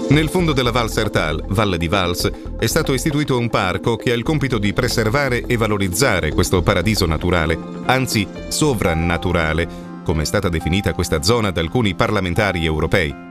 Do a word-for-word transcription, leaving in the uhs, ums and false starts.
Nel fondo della Val Sertal, Valle di Vals, è stato istituito un parco che ha il compito di preservare e valorizzare questo paradiso naturale, anzi sovrannaturale, come è stata definita questa zona da alcuni parlamentari europei.